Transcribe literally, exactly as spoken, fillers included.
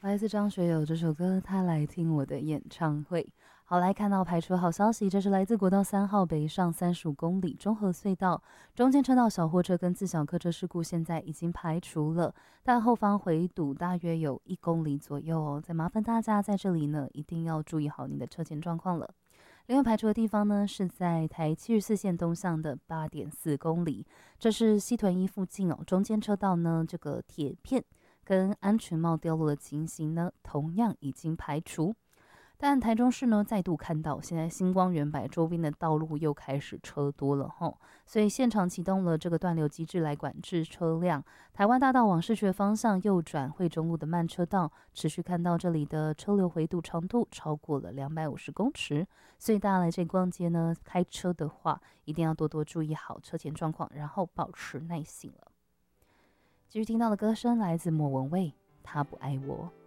来自张学友这首歌，他来听我的演唱会。好，来看到排除好消息，这是来自国道三号北上三十五公里中和隧道中间车道小货车跟自小客车事故，现在已经排除了，但后方回堵大约有一公里左右哦。再麻烦大家在这里呢，一定要注意好你的车前状况了。另外排除的地方呢，是在台七十四线东向的八点四公里，这是西屯一附近哦。中间车道呢，这个铁片跟安全帽掉落的情形呢，同样已经排除。但台中市呢，再度看到现在星光园柏周边的道路又开始车多了吼，所以现场启动了这个断流机制来管制车辆。台湾大道往市区的方向右转惠中路的慢车道，持续看到这里的车流回堵长度超过了两百五十公尺，所以大家来这里逛街呢，开车的话一定要多多注意好车前状况，然后保持耐心了。继续听到的歌声来自莫文蔚，他不爱我。